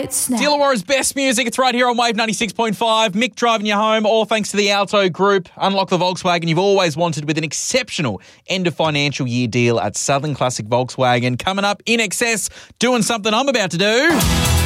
notes now. Illawarra's best music. It's right here on Wave 96.5. Mick driving you home, all thanks to the Alto Group. Unlock the Volkswagen you've always wanted with an exceptional end of financial year deal at Southern Classic Volkswagen. Coming up in excess, doing something I'm about to do.